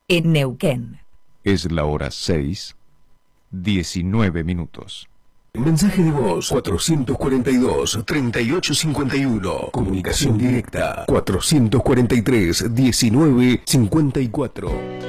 en Neuquén. Es la hora 6:19. Mensaje de voz 442-3851. Comunicación directa 443-1954.